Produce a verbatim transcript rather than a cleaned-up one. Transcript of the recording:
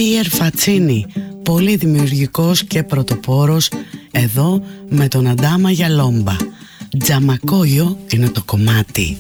Πιερ Φατσίνι, πολύ δημιουργικός και πρωτοπόρος, εδώ με τον Αντάμα Γιαλόμπα. Τζαμακόγιο είναι το κομμάτι.